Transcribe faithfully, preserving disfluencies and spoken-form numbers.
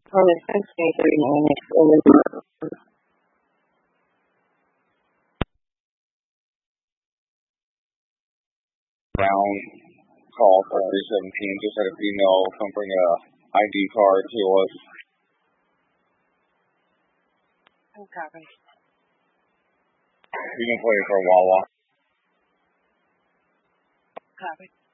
On the first day during our next Olympics. Brown call for three seventeen, just had a female come bring a I D card to us. Oh, copy. You can play for Wawa. Copy.